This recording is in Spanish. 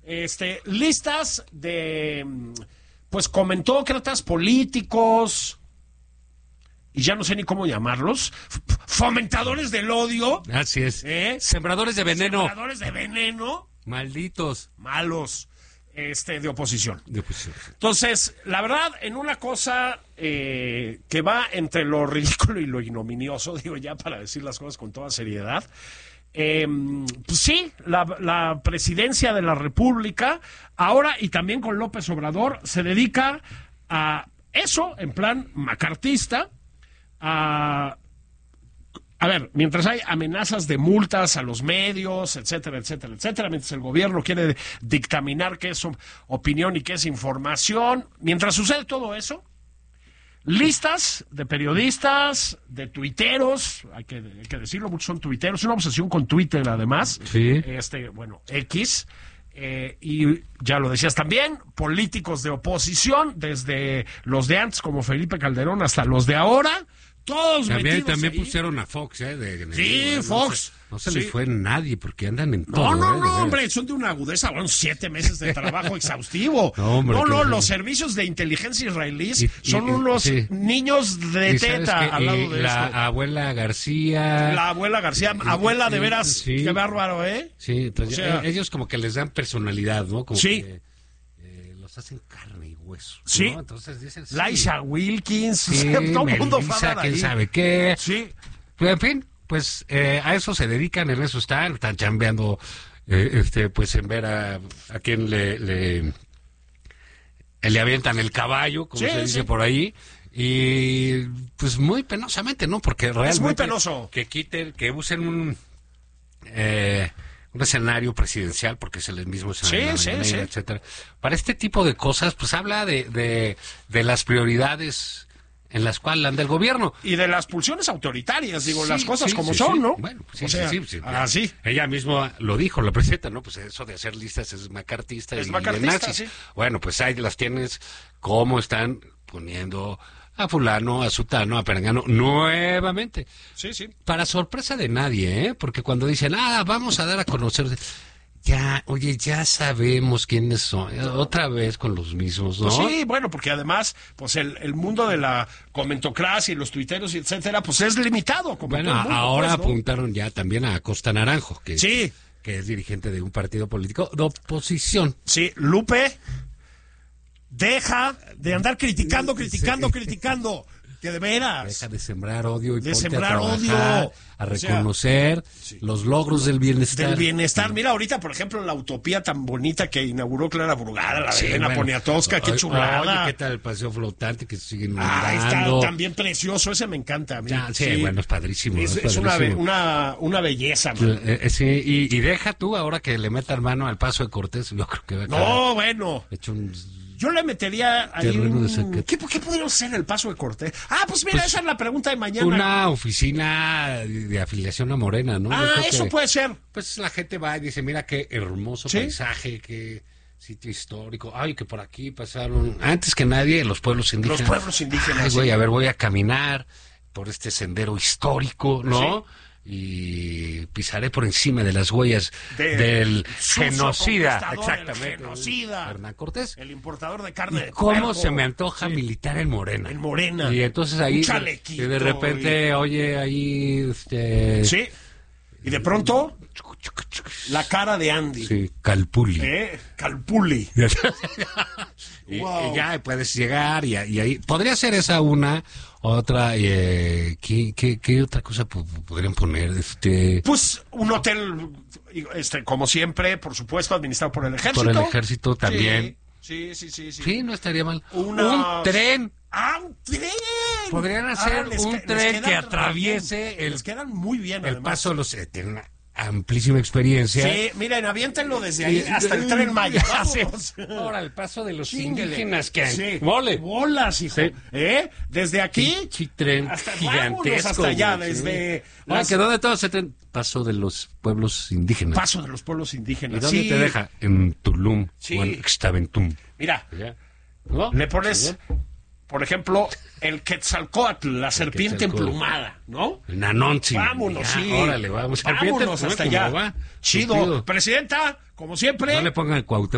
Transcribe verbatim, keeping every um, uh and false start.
Este, listas de, pues, comentócratas políticos, y ya no sé ni cómo llamarlos, fomentadores del odio. Así es. ¿Eh? Sembradores de veneno. Sembradores de veneno. Malditos. Malos. Este, de oposición. De oposición. Entonces, la verdad, en una cosa eh, que va entre lo ridículo y lo ignominioso, digo ya para decir las cosas con toda seriedad, eh, pues sí, la, la presidencia de la República, ahora y también con López Obrador, se dedica a eso, en plan macartista, a... A ver, mientras hay amenazas de multas a los medios, etcétera, etcétera, etcétera, mientras el gobierno quiere dictaminar qué es opinión y qué es información, mientras sucede todo eso, listas de periodistas, de tuiteros, hay que, hay que decirlo, muchos son tuiteros, es una obsesión con Twitter además, sí. este, bueno, X, eh, y ya lo decías también, políticos de oposición, desde los de antes como Felipe Calderón hasta los de ahora, todos también también ahí. pusieron a Fox, ¿eh? De, de, sí, de, Fox. No se, no se sí. les fue nadie porque andan en todo. No, no, ¿eh? no, hombre, son de una agudeza, bueno, siete meses de trabajo exhaustivo. No, hombre, no, no, que... los servicios de inteligencia israelíes y, son y, unos sí. niños de ¿Y teta sabes al lado eh, de la esto. abuela García. La abuela García, eh, abuela de eh, veras, sí. qué bárbaro, ¿eh? Sí, entonces o sea, eh, ellos como que les dan personalidad, ¿no? Como sí. que eh, los hacen carne y hueso. Sí. ¿no? Entonces dicen. Sí. Laisha Wilkins, Sí, todo el mundo Melissa, va a quién ahí. sabe qué. Sí. Pero, en fin, pues eh, a eso se dedican, en eso están, están chambeando, eh, este, pues en ver a, a quien le, le, le avientan el caballo, como sí, se dice sí. por ahí, y pues muy penosamente, ¿no? Porque realmente es muy penoso. Que quiten, que usen un eh, un escenario presidencial, porque es el mismo escenario, sí, sí, sí. etcétera. Para este tipo de cosas, pues habla de, de, de las prioridades en las cuales anda el gobierno. Y de las pulsiones autoritarias, digo, Sí, las cosas sí, como sí, son, sí. ¿no? Bueno, pues sí, o sea, sí, sí, sí. así. Ella misma lo dijo, la presidenta, ¿no? Pues eso de hacer listas es macartista Es y macartista, nazi. sí. Bueno, pues ahí las tienes, cómo están poniendo a fulano, a sutano, a perengano, nuevamente. Sí, sí. Para sorpresa de nadie, ¿eh? Porque cuando dicen, ah, vamos a dar a conocer... Ya, oye, ya sabemos quiénes son. Otra vez con los mismos, ¿no? Pues sí, bueno, porque además, pues el, el mundo de la comentocracia y los tuiteros, etcétera, pues es limitado. Como Bueno, todo el mundo, ahora pues, ¿no? apuntaron ya también a Acosta Naranjo, que, sí. que es dirigente de un partido político de oposición. Sí, Lupe, deja de andar criticando, criticando, Sí. criticando. Que de veras. Deja de sembrar odio y De ponte sembrar a trabajar, odio. a O sea, reconocer sí. los logros del bienestar. Del bienestar. Mira, ahorita, por ejemplo, la utopía tan bonita que inauguró Clara Brugada, la de Sí, Elena bueno. Poniatowska, qué Oye, chulada. Oye, ¿qué tal el paseo flotante que siguen Ah, está inundando? también precioso, ese me encanta a mí. Ya, sí, bueno, es padrísimo. Es, es es una, be- padrísimo. una, una belleza, man. Eh, eh, sí, y, y deja tú ahora que le metan mano al paso de Cortés, yo creo que va a quedar No, bueno. hecho un... Yo le metería ahí Terreno de un... saquete. ¿Qué, ¿Qué podría ser el paso de Cortés? Ah, pues mira, Pues, esa es la pregunta de mañana. Una oficina de, de afiliación a Morena, ¿no? Yo Ah, creo eso que, puede ser. Pues la gente va y dice, mira qué hermoso ¿Sí? paisaje, qué sitio histórico. Ay, que por aquí pasaron, antes que nadie, los pueblos indígenas. Los pueblos indígenas. Ay, güey, sí. a ver, voy a caminar por este sendero histórico, ¿no? Y pisaré por encima de las huellas De- del Suso genocida. conquistador, Exactamente. el genocida. Hernán Cortés. El importador de carne de ¿Cómo puerco. se me antoja Sí. militar en Morena? En Morena. Y entonces ahí Un de, chalequito y de repente, oye, ahí este Sí. Y de pronto, la cara de Andy. sí, Calpulli. ¿Eh? Calpulli. y, Wow. y ya puedes llegar y, y ahí podría ser esa una, otra, eh, ¿qué, qué, qué otra cosa po- podrían poner? Este Pues un hotel, este, como siempre, por supuesto, administrado por el ejército. por el ejército también. Sí, sí, sí, sí. Sí, no estaría mal. Una- Un tren. ¡Ah, un tren! Podrían hacer les un que- les tren quedan que re atraviese bien. el- Les quedan muy bien, El además. paso de los... eh, tiene una amplísima experiencia. Sí, miren, aviéntenlo desde ahí hasta el tren Maya. Sí. Vámonos. Ahora, el paso de los Chíngale. indígenas que... Sí. ¡Mole! Bolas, hijo. Sí. ¿Eh? Desde aquí Pinche tren hasta, gigantesco. vámonos hasta allá, güey, sí. desde Ah, las- que ¿dónde todo se tren? Paso de los pueblos indígenas. paso de los pueblos indígenas. ¿Y dónde Sí. te deja? En Tulum Sí. o en Xtaventum. Mira, ¿Ya? ¿No? le pones, por ejemplo, el Quetzalcóatl, la serpiente Quetzalcóatl. emplumada, ¿no? El Nanonzi. Vámonos, Ya, sí. Órale, vamos. Serpiente, Vámonos pues, hasta ¿cómo allá. va? Chido. Chido. Presidenta, como siempre. No le pongan Cuauhtémoc